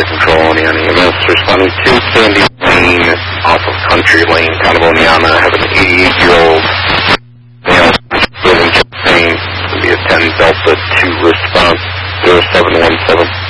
Control, Oneonta EMS, responding to Sandy Lane off of Country Lane, town of Oneonta. Have an 88-year-old male living pain. Will be a 10 Delta 2 response 0717.